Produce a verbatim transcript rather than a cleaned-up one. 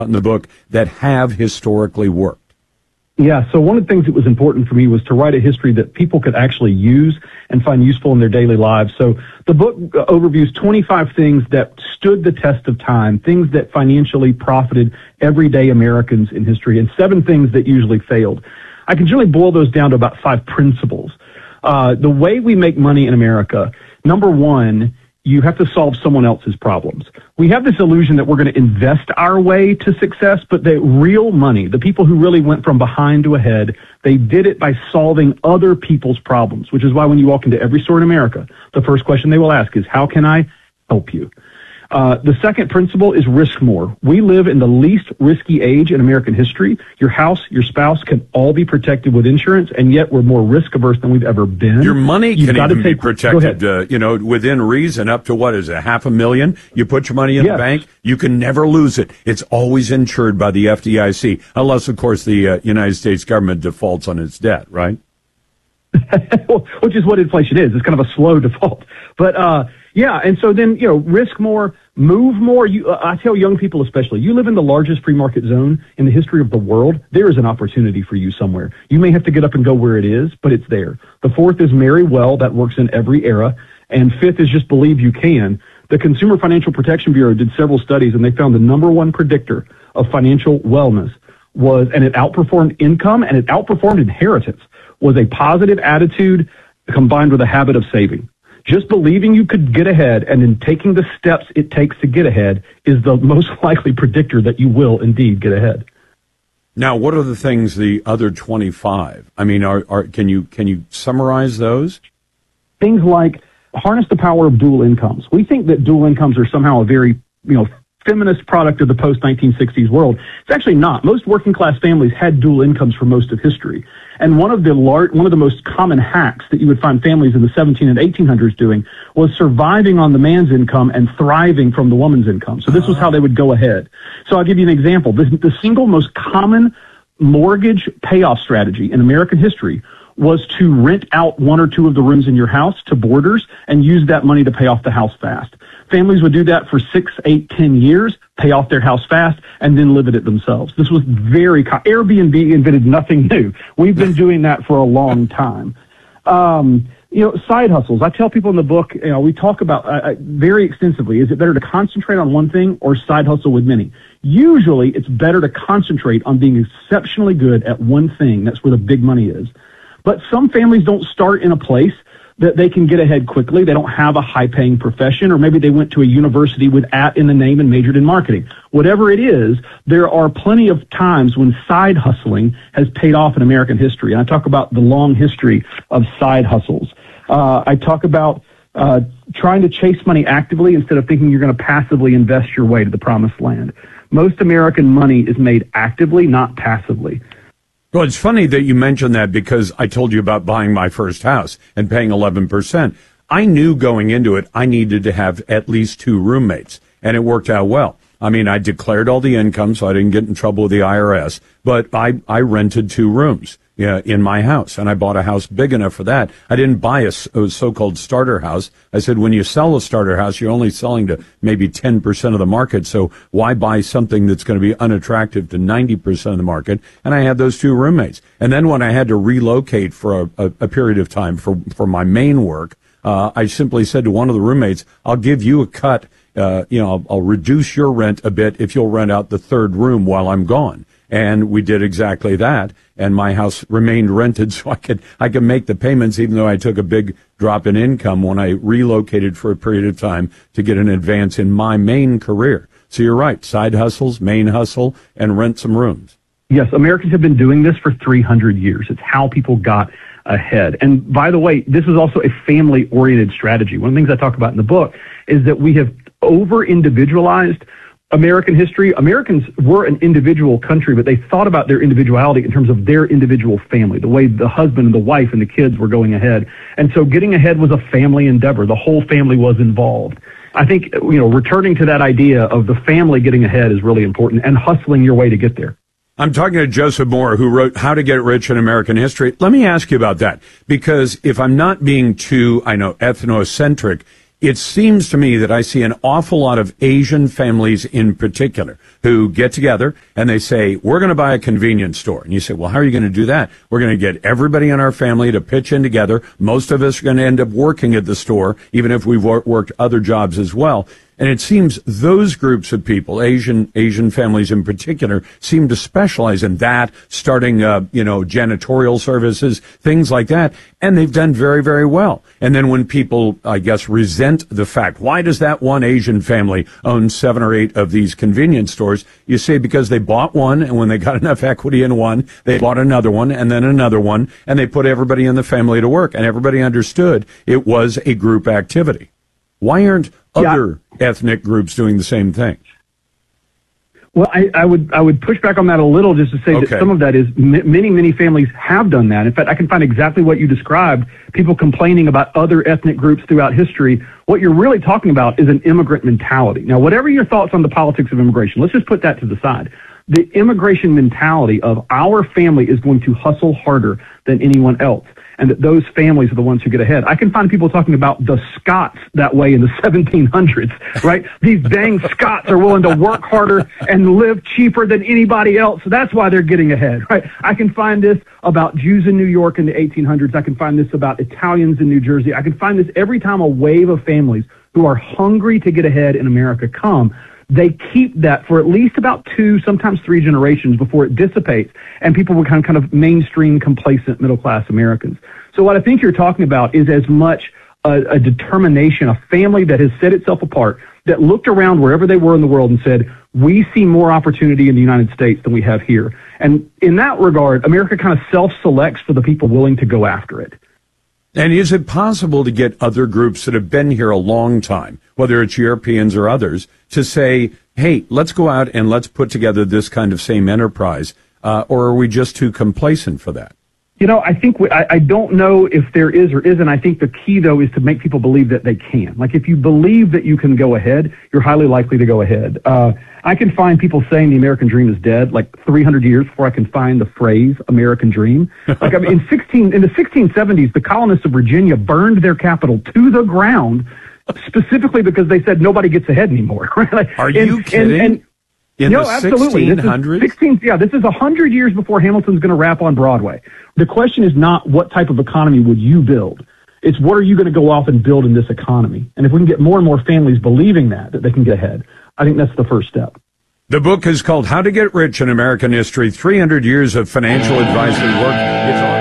in the book that have historically worked? Yeah, so one of the things that was important for me was to write a history that people could actually use and find useful in their daily lives. So the book overviews twenty-five things that stood the test of time, things that financially profited everyday Americans in history, and seven things that usually failed. I can generally boil those down to about five principles. Uh, the way we make money in America, number one, you have to solve someone else's problems. We have this illusion that we're going to invest our way to success, but the real money, the people who really went from behind to ahead, they did it by solving other people's problems, which is why when you walk into every store in America, the first question they will ask is, how can I help you? Uh, the second principle is risk more. We live in the least risky age in American history. Your house, your spouse can all be protected with insurance, and yet we're more risk averse than we've ever been. Your money You've can even take, be protected, uh, you know, within reason up to, what is it, half a million? You put your money in yes. the bank, you can never lose it. It's always insured by the F D I C, unless, of course, the uh, United States government defaults on its debt, right? Which is what inflation is. It's kind of a slow default. But, uh, yeah, and so then, you know, risk more, move more. You, uh, I tell young people especially, you live in the largest free market zone in the history of the world. There is an opportunity for you somewhere. You may have to get up and go where it is, but it's there. The fourth is marry well. That works in every era. And fifth is just believe you can. The Consumer Financial Protection Bureau did several studies, and they found the number one predictor of financial wellness was, and it outperformed income and it outperformed inheritance, was a positive attitude combined with a habit of saving. Just believing you could get ahead and then taking the steps it takes to get ahead is the most likely predictor that you will indeed get ahead. Now, what are the things, the other twenty-five? I mean, are, are can you can you summarize those? Things like harness the power of dual incomes. We think that dual incomes are somehow a very, you know, feminist product of the post nineteen sixties world. It's actually not. Most working class families had dual incomes for most of history. And one of the large, one of the most common hacks that you would find families in the seventeen and eighteen hundreds doing was surviving on the man's income and thriving from the woman's income. So this was how they would go ahead. So I'll give you an example. The, the single most common mortgage payoff strategy in American history was to rent out one or two of the rooms in your house to boarders and use that money to pay off the house fast. Families would do that for six, eight, ten years, pay off their house fast, and then live in it themselves. This was very co- Airbnb invented nothing new. We've been doing that for a long time. Um, you know, side hustles. I tell people in the book, you know, we talk about uh, very extensively. Is it better to concentrate on one thing or side hustle with many? Usually, it's better to concentrate on being exceptionally good at one thing. That's where the big money is. But some families don't start in a place that they can get ahead quickly. They don't have a high-paying profession, or maybe they went to a university with at in the name and majored in marketing. Whatever it is, there are plenty of times when side hustling has paid off in American history. And I talk about the long history of side hustles. Uh, I talk about uh, trying to chase money actively instead of thinking you're going to passively invest your way to the promised land. Most American money is made actively, not passively. Well, it's funny that you mentioned that, because I told you about buying my first house and paying eleven percent. I knew going into it I needed to have at least two roommates, and it worked out well. I mean, I declared all the income so I didn't get in trouble with the I R S, but I, I rented two rooms yeah, in my house, and I bought a house big enough for that. I didn't buy a, a so-called starter house. I said, when you sell a starter house, you're only selling to maybe ten percent of the market, so why buy something that's going to be unattractive to ninety percent of the market? And I had those two roommates. And then when I had to relocate for a, a, a period of time for, for my main work, uh, I simply said to one of the roommates, I'll give you a cut. Uh, you know, I'll, I'll reduce your rent a bit if you'll rent out the third room while I'm gone. And we did exactly that. And my house remained rented so I could, I could make the payments, even though I took a big drop in income when I relocated for a period of time to get an advance in my main career. So you're right. Side hustles, main hustle, and rent some rooms. Yes. Americans have been doing this for three hundred years. It's how people got ahead. And by the way, this is also a family-oriented strategy. One of the things I talk about in the book is that we have over-individualized American history. Americans were an individual country, but they thought about their individuality in terms of their individual family, the way the husband and the wife and the kids were going ahead. And so getting ahead was a family endeavor. The whole family was involved. I think, you know, returning to that idea of the family getting ahead is really important, and hustling your way to get there. I'm talking to Joseph Moore, who wrote How to Get Rich in American History. Let me ask you about that, because if I'm not being too, I know, ethnocentric, it seems to me that I see an awful lot of Asian families in particular who get together and they say, we're going to buy a convenience store. And you say, well, how are you going to do that? We're going to get everybody in our family to pitch in together. Most of us are going to end up working at the store, even if we've wor- worked other jobs as well. And it seems those groups of people, Asian Asian families in particular, seem to specialize in that, starting, uh, you know, janitorial services, things like that. And they've done very, very well. And then when people, I guess, resent the fact, why does that one Asian family own seven or eight of these convenience stores? You say because they bought one, and when they got enough equity in one, they bought another one, and then another one, and they put everybody in the family to work. And everybody understood it was a group activity. Why aren't other yeah. ethnic groups doing the same thing? Well, I, I would I would push back on that a little, just to say okay. that some of that is m- many, many families have done that. In fact, I can find exactly what you described, people complaining about other ethnic groups throughout history. What you're really talking about is an immigrant mentality. Now, whatever your thoughts on the politics of immigration, let's just put that to the side. The immigration mentality of our family is going to hustle harder than anyone else, and that those families are the ones who get ahead. I can find people talking about the Scots that way in the seventeen hundreds, right? These dang Scots are willing to work harder and live cheaper than anybody else. So that's why they're getting ahead, right? I can find this about Jews in New York in the eighteen hundreds. I can find this about Italians in New Jersey. I can find this every time a wave of families who are hungry to get ahead in America come. They keep that for at least about two, sometimes three generations before it dissipates, and people become kind of mainstream, complacent, middle-class Americans. So what I think you're talking about is as much a, a determination, a family that has set itself apart, that looked around wherever they were in the world and said, we see more opportunity in the United States than we have here. And in that regard, America kind of self-selects for the people willing to go after it. And is it possible to get other groups that have been here a long time, whether it's Europeans or others, to say, hey, let's go out and let's put together this kind of same enterprise, uh, or are we just too complacent for that? You know, I think we, I, I don't know if there is or isn't. I think the key, though, is to make people believe that they can. Like, if you believe that you can go ahead, you're highly likely to go ahead. Uh, I can find people saying the American dream is dead, like three hundred years before I can find the phrase American dream. Like, I mean, in sixteen in the sixteen seventies, the colonists of Virginia burned their capital to the ground, specifically because they said nobody gets ahead anymore. Right? Like, Are you and, kidding? And, and, In no, the absolutely. sixteen hundreds? sixteen, yeah, this is one hundred years before Hamilton's going to rap on Broadway. The question is not what type of economy would you build. It's what are you going to go off and build in this economy? And if we can get more and more families believing that, that they can get ahead, I think that's the first step. The book is called How to Get Rich in American History, three hundred Years of Financial Advice and Work. It's on